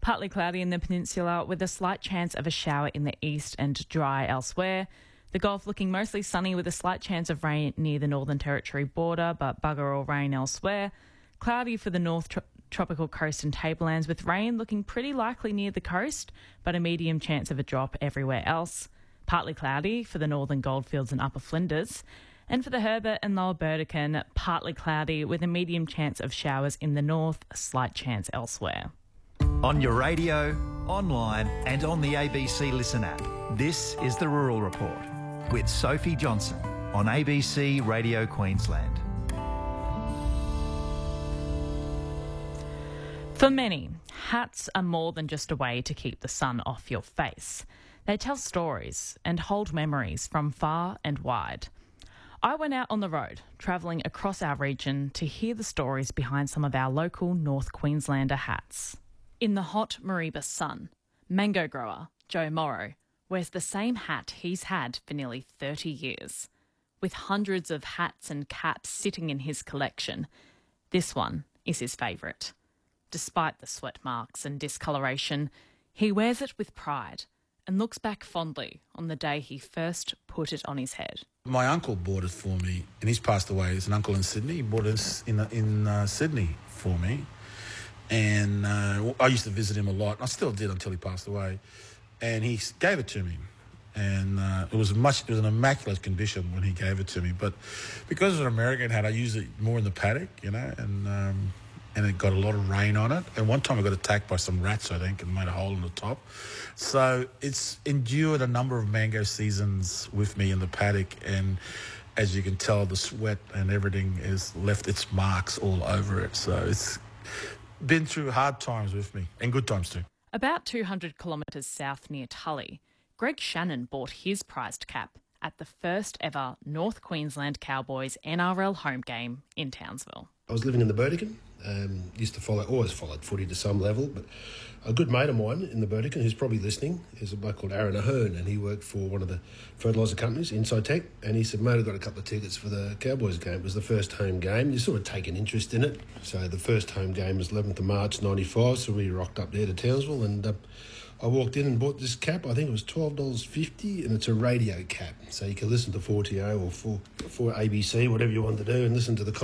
Partly cloudy in the peninsula with a slight chance of a shower in the east and dry elsewhere. The Gulf looking mostly sunny with a slight chance of rain near the Northern Territory border, but bugger all rain elsewhere. Cloudy for the North Tropical Coast and Tablelands, with rain looking pretty likely near the coast, but a medium chance of a drop everywhere else. Partly cloudy for the Northern Goldfields and Upper Flinders. And for the Herbert and Lower Burdekin, partly cloudy with a medium chance of showers in the north, a slight chance elsewhere. On your radio, online and on the ABC Listen app, this is the Rural Report with Sophie Johnson on ABC Radio Queensland. For many, hats are more than just a way to keep the sun off your face. They tell stories and hold memories from far and wide. I went out on the road, travelling across our region to hear the stories behind some of our local North Queenslander hats. In the hot Mareeba sun, mango grower Joe Morrow wears the same hat he's had for nearly 30 years. With hundreds of hats and caps sitting in his collection, this one is his favourite. Despite the sweat marks and discoloration, he wears it with pride and looks back fondly on the day he first put it on his head. My uncle bought it for me, and he's passed away. He's an uncle in Sydney. He bought it in Sydney for me. And I used to visit him a lot. I still did until he passed away. And he gave it to me. And it was an immaculate condition when he gave it to me. But because it's an American hat, I use it more in the paddock, and it got a lot of rain on it. And one time I got attacked by some rats, I think, and made a hole in the top. So it's endured a number of mango seasons with me in the paddock. And as you can tell, the sweat and everything has left its marks all over it. So it's been through hard times with me, and good times too. About 200 kilometres south near Tully, Greg Shannon bought his prized cap at the first ever North Queensland Cowboys NRL home game in Townsville. I was living in the Burdekin, always followed footy to some level, but a good mate of mine in the Burdekin, who's probably listening, is a bloke called Aaron Ahern, and he worked for one of the fertiliser companies, Inside Tech, and he said, mate, I've got a couple of tickets for the Cowboys game. It was the first home game. You sort of take an interest in it. So the first home game was 11th of March 95, so we rocked up there to Townsville, and I walked in and bought this cap. I think it was $12.50, and it's a radio cap, so you can listen to 4TO or 4ABC, whatever you want to do, and listen to the